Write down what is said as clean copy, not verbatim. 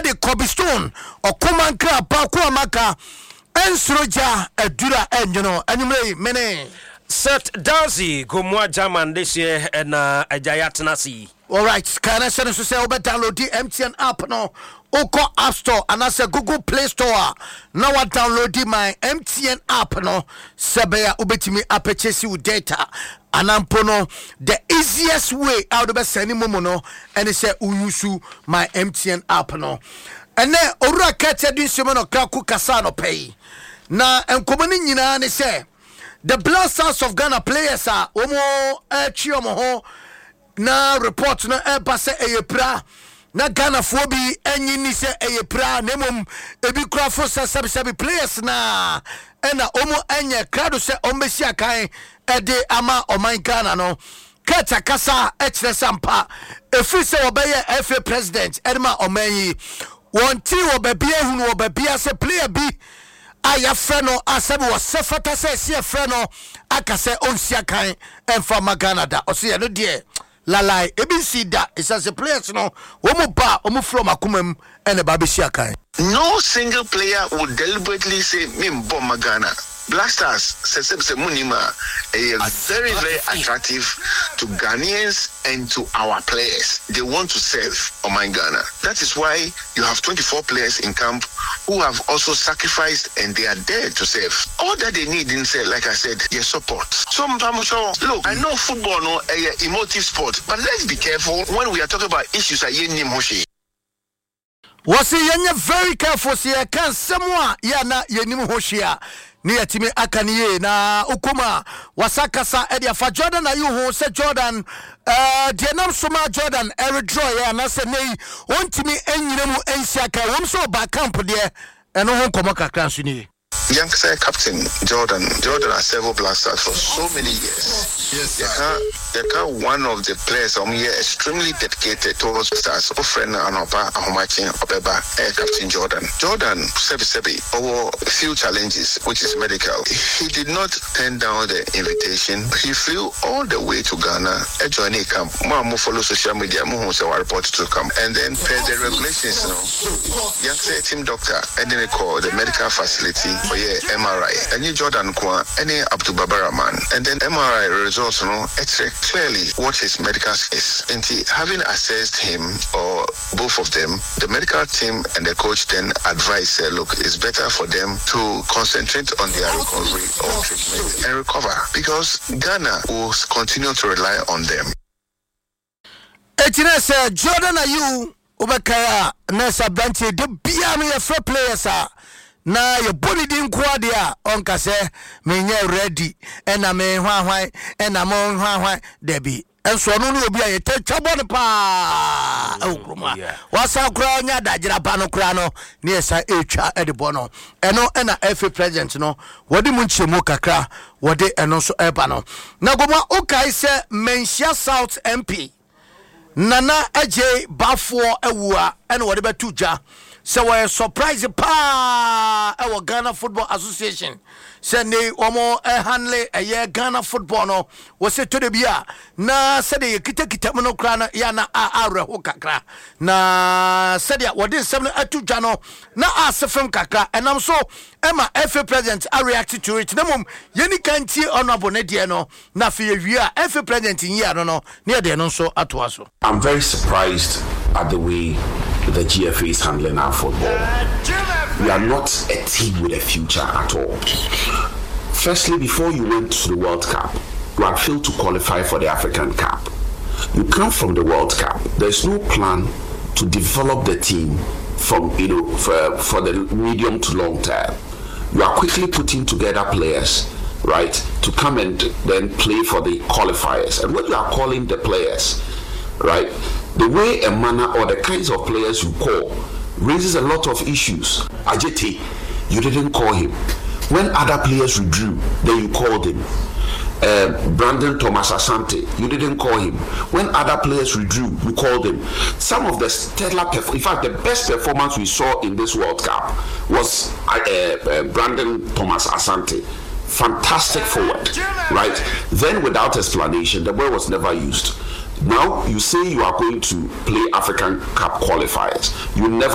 de Kobe Stone Okumankra Paku Amaka Ensroja Edura Enjono Anumre Mene Set Darcy Gomwa German this year and Ajayatanasi. Alright, can I send us to say over download the MTN app no Oko App Store and I say Google Play Store. Now I download my MTN app no Sebeya ubetimi apechesi u data and ampono the easiest way out of sending momo and it say uyusu my MTN app no. And then ora kete din semono kraku kasano pay. Na enkomani nyina ne say the Blasters of Ghana players are omo chiomo na report na passe eyepra na Ghana fobi enyi ni se eyepra nemum ebi krafo sabi players na ena omo enye krado se ombesi akan ede ama oman Ghana no keta kasa echre sampa efi se obeye FA president edma omanyi wonti obabia hunu obabia se player bi aya freno asabi wo sefata se sie freno akase onsia kan emfa Canada o se no de lalai ebisi da is players no omo ba omo from akumam ene ba be sia kan. No single player would deliberately say me mboma Ghana. Blasters se munima very attractive to Ghanaians and to our players. They want to serve Oman Ghana. That is why you have 24 players in camp who have also sacrificed and they are there to serve. All that they need in say, like I said, their support. So look, I know football no emotive sport, but let's be careful when we are talking about issues like Yenim Hoshi. Was he very careful? See, I can't someone yana Yenim Hoshia. Ni yatimi akaniye na ukuma wasakasa edia fa Jordan na yuhu se Jordan dienam soma Jordan eredraw ya na se nei ontimi enyiremu ensiaka womso ba camp de eno ho komo kakra nso ni young captain Jordan has several Blasters for so many years. Yes, one of the players here extremely dedicated towards stars. Friend Anopa Ahomachin Obeba Captain Jordan Sebi over a few challenges, which is medical. He did not turn down the invitation. He flew all the way to Ghana, joining camp. More follow social media, more report to come, and then per the regulations. Young team doctor, and then they call the medical facility. MRI. Any Jordan Kwa, any Abdul Babaraman, and then MRI results, it's clearly what his medical is. And having assessed him or both of them, the medical team and the coach then advise, look, it's better for them to concentrate on their recovery or treatment and recover because Ghana will continue to rely on them. Jordan, are you Ubakaya Nessa Branche, the Biami free players are. Na your body din kwadia onka se menye ready ena me hwanhwan ena mo hwanhwan debi enso no no obi aye techabo ne pa okruma wasa kura nya dagera pa no kura no ne esa etwa edebo no eno ena FA president no wodi mu nchemu kakra wodi eno so eba no na goma okai se Menhia South MP Nana Ajay Bafo ewua ena wodi betuja. So we're surprised pa our Ghana Football Association. Send the omo handle a year Ghana football no was it to the bia na said the kita mono krana yana ara hokakra na said ya what is 7 atu jano na asefem kakra and I'm so Emma FA president I reacted to it nemum yeni kanti honorable ne de no na fe wi FA president in year no near de no so atoaso. I'm very surprised at the way the GFA is handling our football. We are not a team with a future at all. Firstly, before you went to the World Cup, you had failed to qualify for the African Cup. You come from the World Cup. There's no plan to develop the team from for the medium to long term. You are quickly putting together players, right, to come and then play for the qualifiers. And when you are calling the players, right, the way a manner or the kinds of players you call raises a lot of issues. Ajeti, you didn't call him. When other players withdrew, then you called him. Brandon Thomas Asante, you didn't call him. When other players withdrew, you called him. Some of the stellar, in fact, the best performance we saw in this World Cup was Brandon Thomas Asante. Fantastic forward, right? Then, without explanation, the ball was never used. Now you say you are going to play African Cup qualifiers. You never